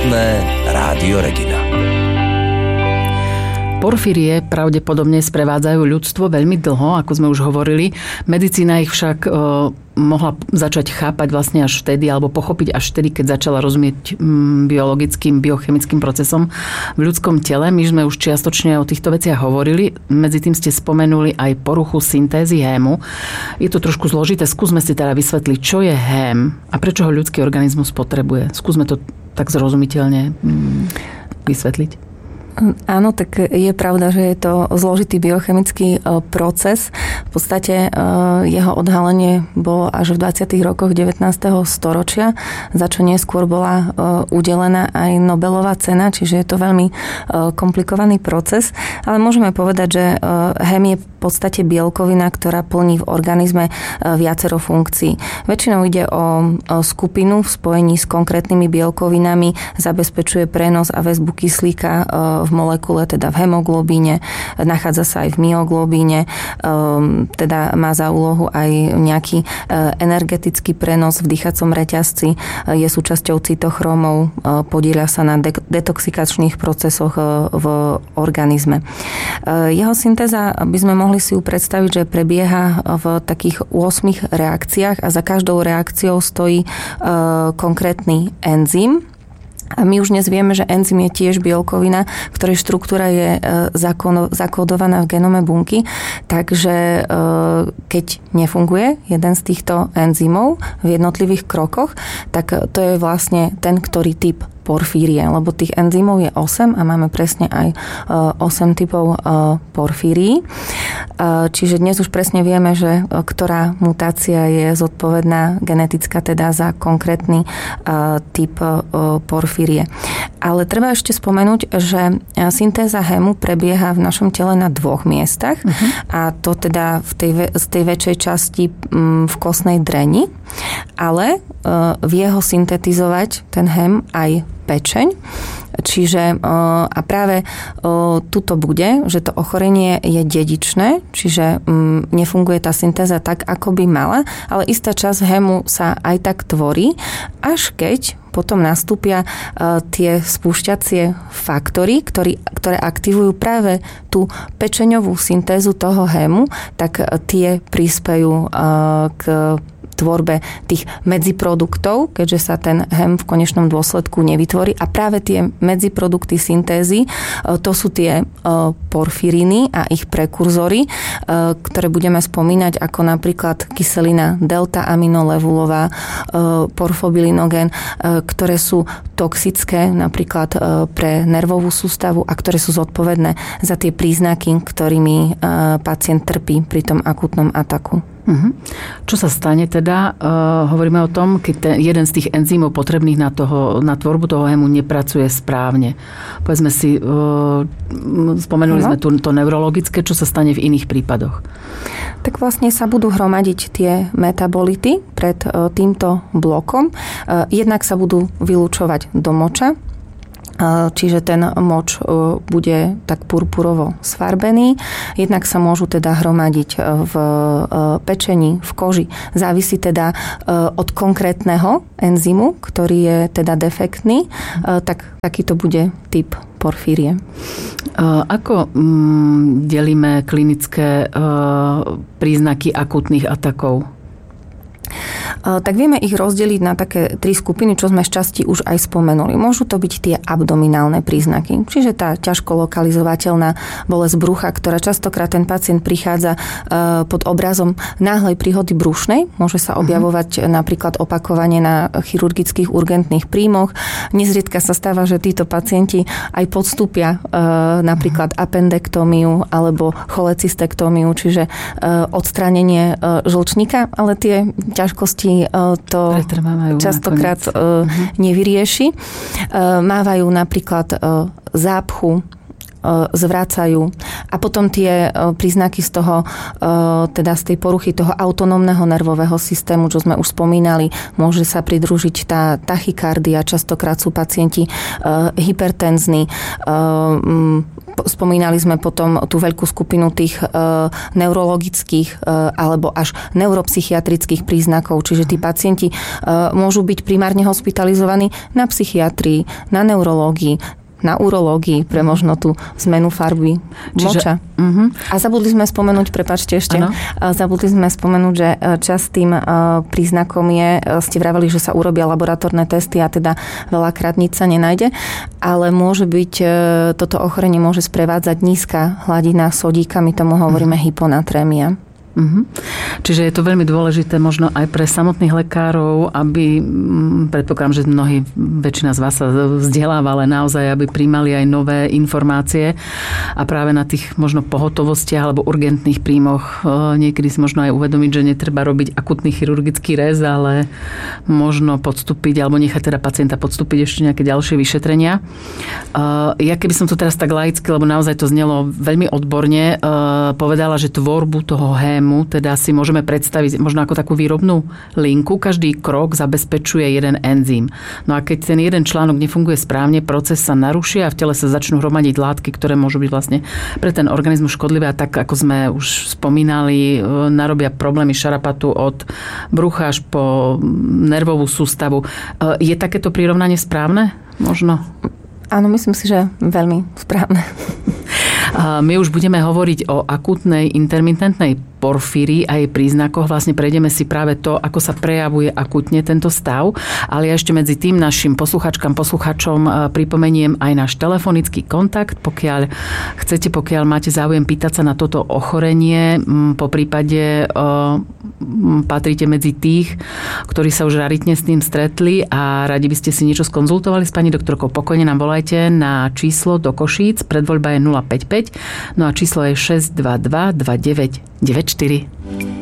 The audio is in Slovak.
Slobodné Rádio Regina. Porfírie pravdepodobne sprevádzajú ľudstvo veľmi dlho, ako sme už hovorili. Medicína ich však mohla začať chápať vlastne až vtedy, alebo pochopiť až vtedy, keď začala rozumieť biologickým, biochemickým procesom v ľudskom tele. My sme už čiastočne o týchto veciach hovorili. Medzi tým ste spomenuli aj poruchu syntézy hému. Je to trošku zložité. Skúsme si teda vysvetliť, čo je hém a prečo ho ľudský organizmus potrebuje. Skúsme to tak zrozumiteľne vysvetliť. Áno, tak je pravda, že je to zložitý biochemický proces. V podstate jeho odhalenie bolo až v 20. rokoch 19. storočia, za čo neskôr bola udelená aj Nobelová cena, čiže je to veľmi komplikovaný proces. Ale môžeme povedať, že hém je v podstate bielkovina, ktorá plní v organizme viacero funkcií. Väčšinou ide o skupinu v spojení s konkrétnymi bielkovinami, zabezpečuje prenos a väzbu kyslíka v molekule, teda v hemoglobíne, nachádza sa aj v myoglobíne, teda má za úlohu aj nejaký energetický prenos v dýchacom reťazci, je súčasťou cytochrómov, podieľa sa na detoxikačných procesoch v organizme. Jeho syntéza by sme mohli si ju predstaviť, že prebieha v takých 8 reakciách a za každou reakciou stojí konkrétny enzym. A my už dnes vieme, že enzym je tiež bielkovina, ktorej štruktúra je zakódovaná v genome bunky. Takže keď nefunguje jeden z týchto enzymov v jednotlivých krokoch, tak to je vlastne ten, ktorý typ porfírie, lebo tých enzymov je 8 a máme presne aj 8 typov porfírií. Čiže dnes už presne vieme, že ktorá mutácia je zodpovedná genetická teda za konkrétny typ porfírie. Ale treba ešte spomenúť, že syntéza hému prebieha v našom tele na 2 miestach a to teda z tej väčšej časti v kostnej dreni, ale vie ho syntetizovať ten hém aj pečeň. Čiže a práve tuto bude, že to ochorenie je dedičné, čiže nefunguje tá syntéza tak, ako by mala, ale istá časť hému sa aj tak tvorí, až keď potom nastúpia tie spúšťacie faktory, ktoré aktivujú práve tú pečeňovú syntézu toho hému, tak tie prispejú k tvorbe tých medziproduktov, keďže sa ten hém v konečnom dôsledku nevytvorí. A práve tie medziprodukty syntézy, to sú tie porfiriny a ich prekurzory, ktoré budeme spomínať ako napríklad kyselina delta-aminolevulová, porfobilinogen, ktoré sú toxické napríklad pre nervovú sústavu a ktoré sú zodpovedné za tie príznaky, ktorými pacient trpí pri tom akútnom ataku. Čo sa stane teda? Hovoríme o tom, keď jeden z tých enzymov potrebných na tvorbu toho hému nepracuje správne. Povedzme si, spomenuli sme tu to neurologické, čo sa stane v iných prípadoch? Tak vlastne sa budú hromadiť tie metabolity pred týmto blokom. Jednak sa budú vylúčovať do moča, čiže ten moč bude tak purpurovo sfarbený. Jednak sa môžu teda hromadiť v pečení, v koži. Závisí teda od konkrétneho enzymu, ktorý je teda defektný, tak takýto bude typ porfírie. Ako delíme klinické príznaky akútnych atakov? Tak vieme ich rozdeliť na také 3 skupiny, čo sme šťastí už aj spomenuli. Môžu to byť tie abdominálne príznaky, čiže tá ťažko lokalizovateľná bolesť brucha, ktorá častokrát ten pacient prichádza pod obrazom náhlej príhody brušnej. Môže sa objavovať napríklad opakovane na chirurgických urgentných príjmoch. Nezriedka sa stáva, že títo pacienti aj podstúpia napríklad appendektómiu alebo cholecystektómiu, čiže odstránenie žlčníka, ale tie ťažkosti to častokrát nevyrieši. Mávajú napríklad zápchu, zvracajú. A potom tie príznaky z toho, teda z tej poruchy toho autonómneho nervového systému, čo sme už spomínali, môže sa pridružiť tá tachykardia, častokrát sú pacienti hypertenzní. Spomínali sme potom tú veľkú skupinu tých neurologických alebo až neuropsychiatrických príznakov, čiže tí pacienti môžu byť primárne hospitalizovaní na psychiatrii, na neurológii, na urológii pre možno tú zmenu farby moča. A zabudli sme spomenúť, prepáčte ešte, zabudli sme spomenúť, že častým príznakom je, ste vraveli, že sa urobia laboratórne testy a teda veľakrát nič sa nenájde, ale môže byť, toto ochorenie môže sprevádzať nízka hladina sodíka, my tomu hovoríme hyponatrémia. Čiže je to veľmi dôležité možno aj pre samotných lekárov, aby, predpokladám, že väčšina z vás sa vzdeláva, ale naozaj, aby prijímali aj nové informácie a práve na tých možno pohotovostiach alebo urgentných príjmoch niekedy si možno aj uvedomiť, že netreba robiť akutný chirurgický rez, ale možno podstúpiť alebo nechať teda pacienta podstúpiť ešte nejaké ďalšie vyšetrenia. Ja keby som to teraz tak laicky, lebo naozaj to znelo veľmi odborne, povedala, že tvorbu toho hému teda si môžeme predstaviť možno ako takú výrobnú linku. Každý krok zabezpečuje jeden enzym. No a keď ten jeden článok nefunguje správne, proces sa naruší a v tele sa začnú hromadiť látky, ktoré môžu byť vlastne pre ten organizmus škodlivé a tak, ako sme už spomínali, narobia problémy šarapatu od brucha až po nervovú sústavu. Je takéto prirovnanie správne? Možno? Áno, myslím si, že veľmi správne. My už budeme hovoriť o akútnej intermitentnej porfírii a jej príznakoch. Vlastne prejdeme si práve to, ako sa prejavuje akútne tento stav. Ale ja ešte medzi tým našim poslucháčom pripomeniem aj náš telefonický kontakt. Pokiaľ máte záujem pýtať sa na toto ochorenie, po prípade patríte medzi tých, ktorí sa už raritne s tým stretli a radi by ste si niečo skonzultovali s pani doktorkou, pokojne nám volajte na číslo do Košíc. Predvoľba je 055, no a číslo je 622 2994.